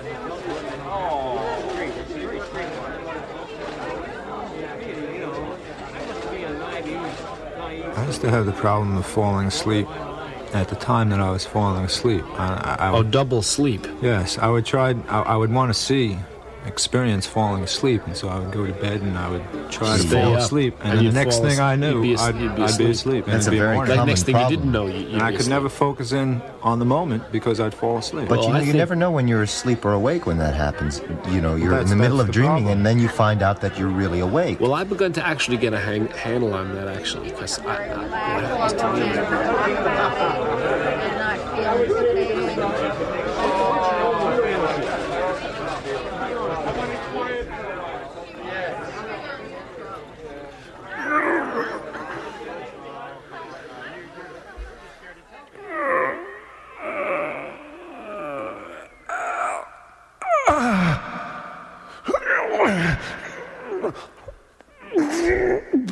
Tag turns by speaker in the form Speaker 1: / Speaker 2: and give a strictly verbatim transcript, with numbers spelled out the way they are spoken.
Speaker 1: I used to have the problem of falling asleep at the time that I was falling asleep. I, I, I
Speaker 2: Oh,
Speaker 1: would,
Speaker 2: double sleep.
Speaker 1: yes, I would try. I, I would want to see, experience falling asleep, and so I would go to bed and I would try to
Speaker 2: Stay
Speaker 1: fall
Speaker 2: up,
Speaker 1: asleep, and,
Speaker 2: and
Speaker 1: then
Speaker 2: you'd
Speaker 1: the next
Speaker 2: fall
Speaker 1: thing I
Speaker 2: as-
Speaker 1: knew,
Speaker 2: you'd be as-
Speaker 1: I'd,
Speaker 2: you'd be
Speaker 1: I'd be
Speaker 2: asleep.
Speaker 1: asleep. And
Speaker 3: That's
Speaker 1: it'd
Speaker 3: a
Speaker 1: be
Speaker 3: very
Speaker 1: morning.
Speaker 2: Like next thing you
Speaker 3: problem.
Speaker 2: didn't know, you, you'd
Speaker 1: And I
Speaker 2: be
Speaker 1: could
Speaker 2: asleep.
Speaker 1: never focus in on the moment because I'd fall asleep.
Speaker 3: But
Speaker 2: Well,
Speaker 3: you know,
Speaker 2: I
Speaker 3: you
Speaker 2: think-
Speaker 3: never know when you're asleep or awake when that happens. You know, you're
Speaker 1: that's-
Speaker 3: in the middle
Speaker 1: that's
Speaker 3: of
Speaker 1: the
Speaker 3: dreaming,
Speaker 1: problem.
Speaker 3: and then you find out that you're really awake.
Speaker 2: Well, I've begun to actually get a hang, handle on that, actually, because I, I, what happens to me is...